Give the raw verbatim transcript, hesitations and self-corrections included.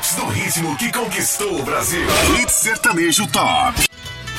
tops do ritmo que conquistou o Brasil. Hit Sertanejo Top.